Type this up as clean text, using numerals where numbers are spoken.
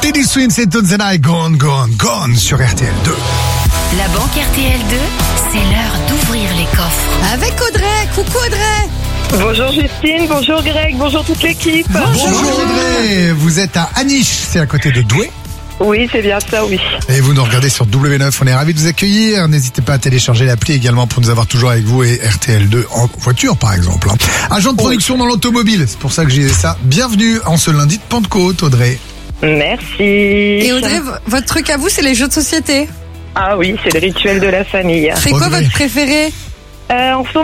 Teddy Swims et Tonzena et Gone, Gone, Gone sur RTL2. La banque RTL2, c'est l'heure d'ouvrir les coffres. Avec Audrey. Coucou Audrey. Bonjour Justine, bonjour Greg, bonjour toute l'équipe. Bonjour Audrey, vous êtes à Aniche, c'est à côté de Douai. Oui, c'est bien ça, oui. Et vous nous regardez sur W9, on est ravis de vous accueillir. N'hésitez pas à télécharger l'appli également pour nous avoir toujours avec vous et RTL2 en voiture par exemple. Agent de production dans l'automobile, c'est pour ça que j'ai dit ça. Bienvenue en ce lundi de Pentecôte Audrey. Merci. Et Audrey, votre truc à vous, c'est les jeux de société. Ah oui, c'est le rituel de la famille. C'est quoi Audrey. votre préféré? En ce